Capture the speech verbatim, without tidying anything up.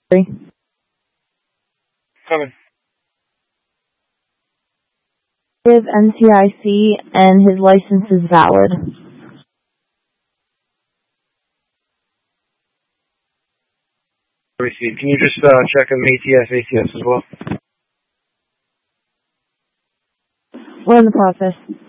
Coming. His N C I C and his license is valid. Received. Can you just uh, check him A T S, A T S as well? We're in the process.